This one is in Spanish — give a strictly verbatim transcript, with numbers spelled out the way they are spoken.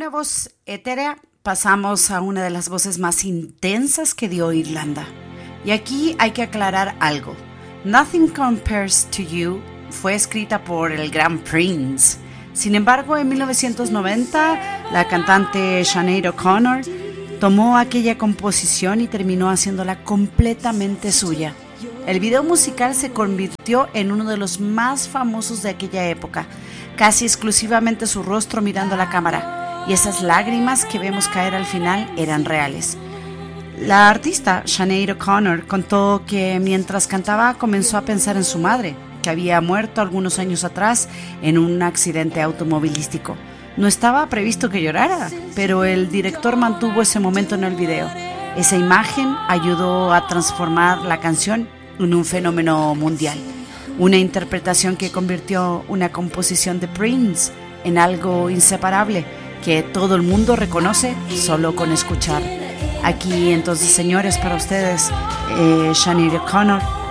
una voz etérea pasamos a una de las voces más intensas que dio Irlanda. Y aquí hay que aclarar algo. Nothing Compares to You fue escrita por el gran Prince. Sin embargo, en mil novecientos noventa, la cantante Sinéad O'Connor tomó aquella composición y terminó haciéndola completamente suya. El video musical se convirtió en uno de los más famosos de aquella época, casi exclusivamente su rostro mirando a la cámara, y esas lágrimas que vemos caer al final eran reales. La artista Sinéad O'Connor contó que mientras cantaba comenzó a pensar en su madre, que había muerto algunos años atrás en un accidente automovilístico. No estaba previsto que llorara, pero el director mantuvo ese momento en el video. Esa imagen ayudó a transformar la canción en un fenómeno mundial. Una interpretación que convirtió una composición de Prince en algo inseparable que todo el mundo reconoce solo con escuchar. Aquí entonces, señores, para ustedes, eh, Sinéad O'Connor